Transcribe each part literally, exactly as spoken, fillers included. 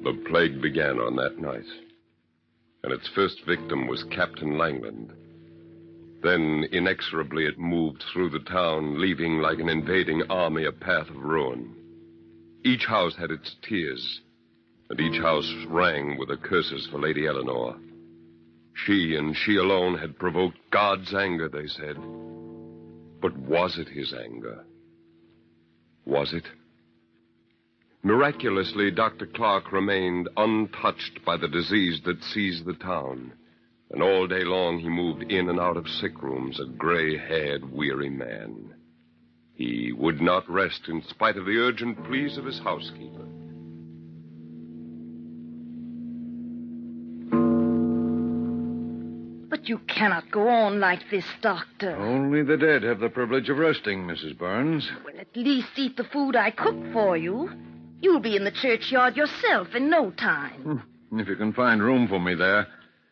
The plague began on that night, and its first victim was Captain Langland. Then, inexorably, it moved through the town, leaving like an invading army a path of ruin. Each house had its tears, and each house rang with the curses for Lady Eleanor. She, and she alone, had provoked God's anger, they said. But was it his anger? Was it? Miraculously, Doctor Clark remained untouched by the disease that seized the town. And all day long he moved in and out of sick rooms, a gray-haired, weary man. He would not rest in spite of the urgent pleas of his housekeeper. But you cannot go on like this, Doctor. Only the dead have the privilege of resting, Missus Burns. Well, at least eat the food I cook for you. You'll be in the churchyard yourself in no time. If you can find room for me there.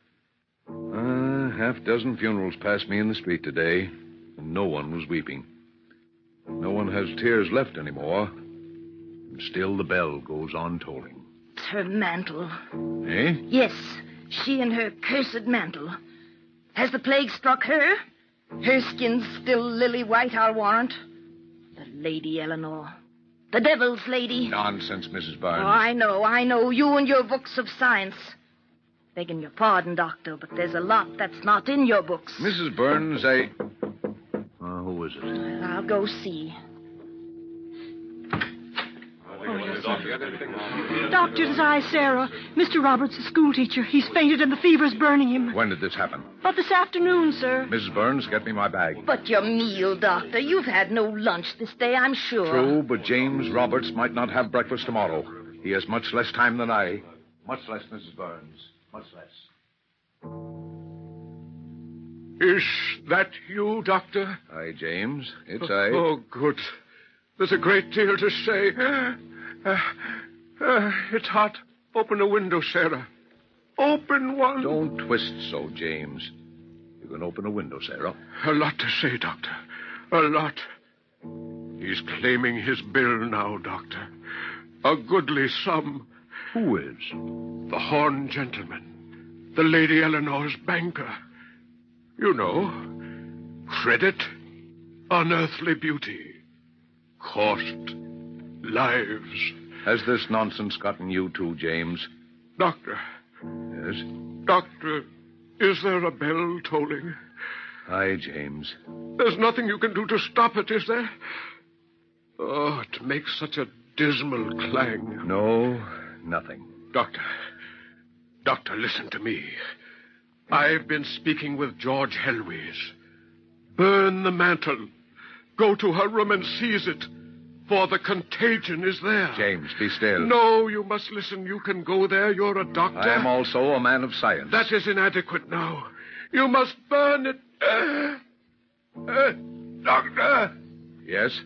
A half dozen funerals passed me in the street today, and no one was weeping. No one has tears left anymore, and still the bell goes on tolling. It's her mantle. Eh? Yes, she and her cursed mantle. Has the plague struck her? Her skin's still lily white, I'll warrant. The Lady Eleanor. The devil's lady. Nonsense, Missus Barnes. Oh, I know, I know. You and your books of science. Begging your pardon, Doctor, but there's a lot that's not in your books. Missus Burns, I... Uh, who is it? I'll go see. Doctor, it's I, Sarah. Mister Roberts, the schoolteacher. He's fainted and the fever's burning him. When did this happen? But this afternoon, sir. Missus Burns, get me my bag. But your meal, Doctor. You've had no lunch this day, I'm sure. True, but James Roberts might not have breakfast tomorrow. He has much less time than I. Much less, Missus Burns. Much less. Is that you, Doctor? Aye, James. It's I. Oh, good. There's a great deal to say. Uh, uh, it's hot. Open a window, Sarah. Open one. Don't twist so, James. You can open a window, Sarah. A lot to say, Doctor. A lot. He's claiming his bill now, Doctor. A goodly sum. Who is? The Horn gentleman. The Lady Eleanor's banker. You know, credit, unearthly beauty, cost, lives. Has this nonsense gotten you too, James? Doctor. Yes? Doctor, is there a bell tolling? Aye, James. There's nothing you can do to stop it, is there? Oh, it makes such a dismal clang. No, nothing. Doctor, Doctor, listen to me. I've been speaking with George Helwys. Burn the mantle. Go to her room and seize it, for the contagion is there. James, be still. No, you must listen. You can go there. You're a doctor. I am also a man of science. That is inadequate now. You must burn it. Uh, uh, doctor. Yes?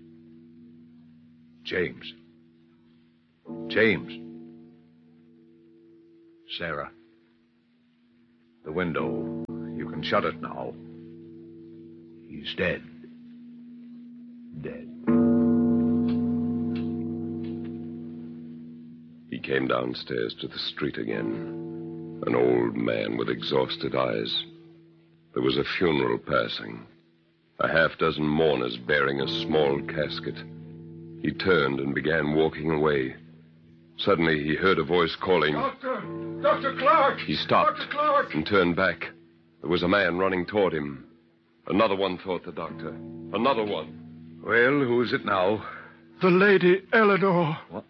James. James. Sarah. The window. You can shut it now. He's dead. Dead. He came downstairs to the street again. An old man with exhausted eyes. There was a funeral passing. A half dozen mourners bearing a small casket. He turned and began walking away. Suddenly he heard a voice calling... Doctor! Doctor Clark! He stopped Doctor Clark! and turned back. There was a man running toward him. Another one, thought the doctor. Another one. Well, who is it now? The Lady Eleanor. What?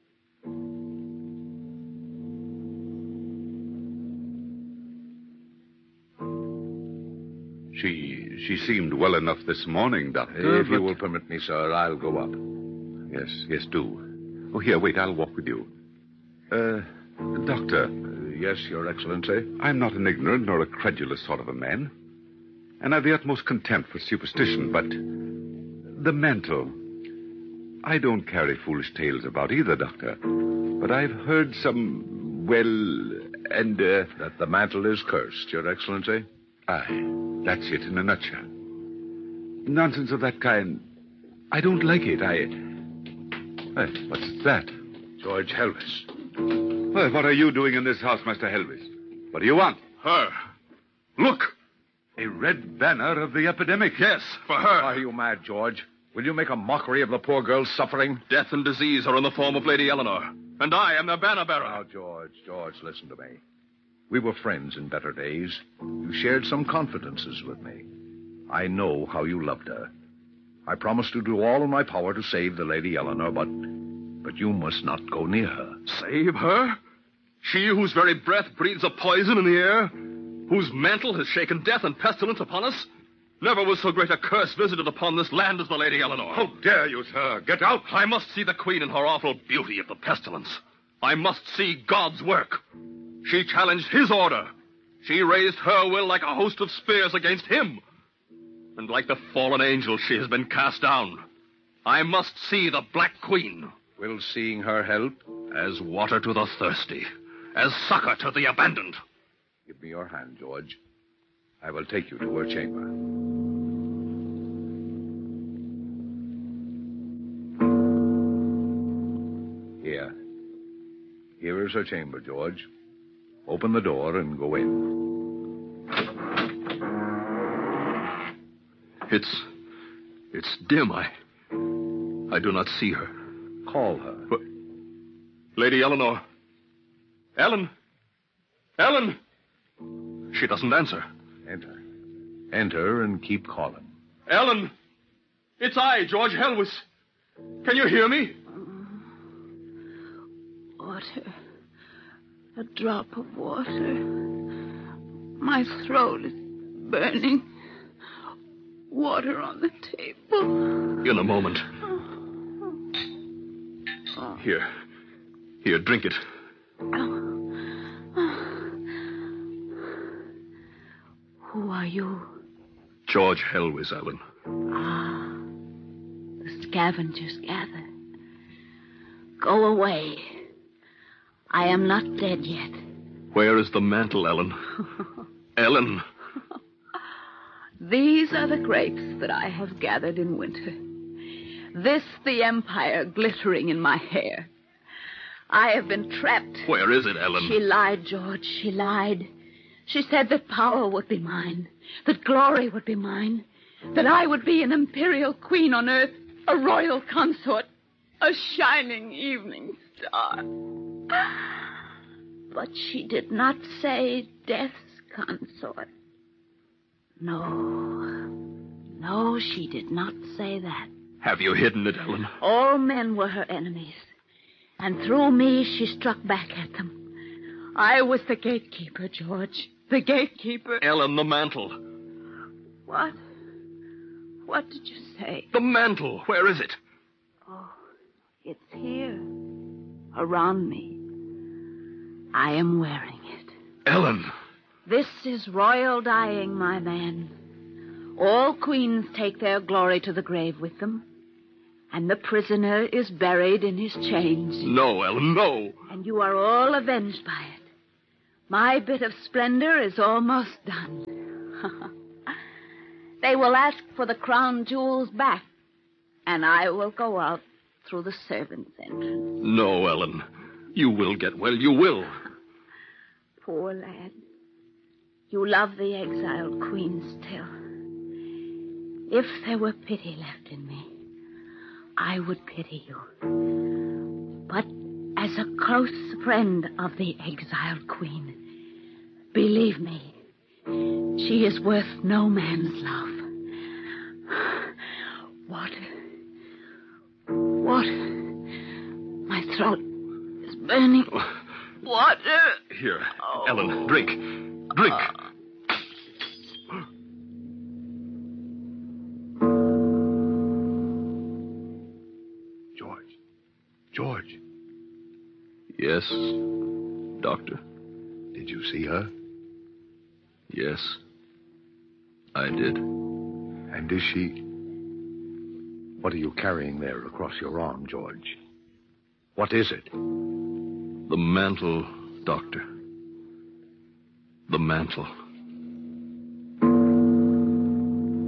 She she seemed well enough this morning, Doctor. If you will permit me, sir, I'll go up. Yes, yes, do. Oh, here, wait, I'll walk with you. Uh, Doctor. Uh, yes, Your Excellency. I'm not an ignorant nor a credulous sort of a man. And I've the utmost contempt for superstition, but the mantle. I don't carry foolish tales about either, Doctor. But I've heard some, well, and, uh... That the mantle is cursed, Your Excellency? Aye, that's it in a nutshell. Nonsense of that kind. I don't like it. I... Hey, what's that? George Helwys. Well, what are you doing in this house, Master Helvis? What do you want? Her. Look. A red banner of the epidemic. Yes, for her. Are you mad, George? Will you make a mockery of the poor girl's suffering? Death and disease are in the form of Lady Eleanor, and I am their banner bearer. Now, George, George, listen to me. We were friends in better days. You shared some confidences with me. I know how you loved her. I promised to do all in my power to save the Lady Eleanor, but but you must not go near her. Save her? She whose very breath breathes a poison in the air? Whose mantle has shaken death and pestilence upon us? Never was so great a curse visited upon this land as the Lady Eleanor. How dare you, sir? Get out! I must see the Queen in her awful beauty of the pestilence. I must see God's work. She challenged his order. She raised her will like a host of spears against him. And like the fallen angel, she has been cast down. I must see the Black Queen. Will seeing her help? As water to the thirsty. As succor to the abandoned. Give me your hand, George. I will take you to her chamber. Here. Here is her chamber, George. Open the door and go in. It's... it's dim. I... I do not see her. Call her. But... Lady Eleanor. Ellen. Ellen! She doesn't answer. Enter. Enter and keep calling. Ellen! It's I, George Helvis. Can you hear me? Water. A drop of water. My throat is burning. Water on the table. In a moment. Here. Here, drink it. Who are you? George Helvis, Ellen. Ah, the scavengers gather. Go away. I am not dead yet. Where is the mantle, Ellen? Ellen. These are the grapes that I have gathered in winter. This the empire glittering in my hair. I have been trapped. Where is it, Ellen? She lied, George. She lied. She said that power would be mine, that glory would be mine, that I would be an imperial queen on earth, a royal consort, a shining evening star. But she did not say death's consort. No, no, she did not say that. Have you hidden it, Ellen? All men were her enemies, and through me she struck back at them. I was the gatekeeper, George. The gatekeeper. Ellen, the mantle. What? What did you say? The mantle. Where is it? Oh, it's here. Around me. I am wearing it. Ellen. This is royal dying, my man. All queens take their glory to the grave with them. And the prisoner is buried in his chains. No, Ellen, no. And you are all avenged by it. My bit of splendor is almost done. They will ask for the crown jewels back, and I will go out through the servants' entrance. No, Ellen. You will get well. You will. Poor lad. You love the exiled queen still. If there were pity left in me, I would pity you. But as a close friend of the exiled queen, believe me, she is worth no man's love. Water. Water. My throat is burning. Water. Here, Oh. Ellen, drink. Drink. George. George. Yes, Doctor. Did you see her? Yes, I did. And is she... What are you carrying there across your arm, George? What is it? The mantle, Doctor. The mantle.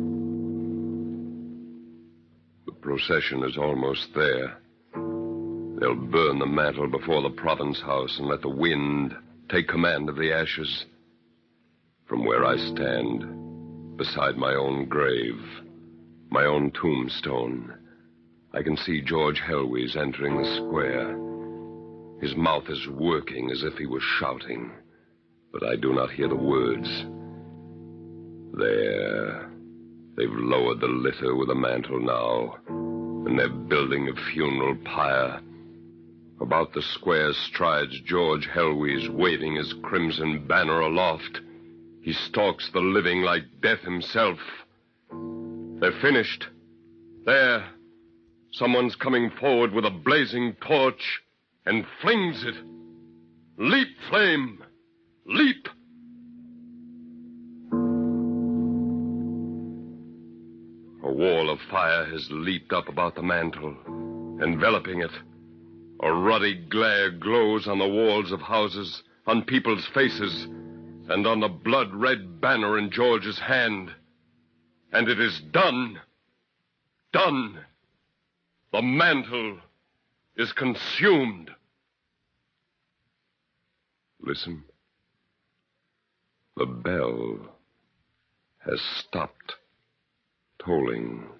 The procession is almost there. They'll burn the mantle before the province house and let the wind take command of the ashes. From where I stand, beside my own grave, my own tombstone, I can see George Helwys entering the square. His mouth is working as if he was shouting, but I do not hear the words. There. They've lowered the litter with a mantle now, and they're building a funeral pyre. About the square strides George Helwys, waving his crimson banner aloft. He stalks the living like death himself. They're finished. There. Someone's coming forward with a blazing torch and flings it. Leap, flame! Leap! A wall of fire has leaped up about the mantle, enveloping it. A ruddy glare glows on the walls of houses, on people's faces, and on the blood-red banner in George's hand. And it is done. Done. The mantle is consumed. Listen. The bell has stopped tolling.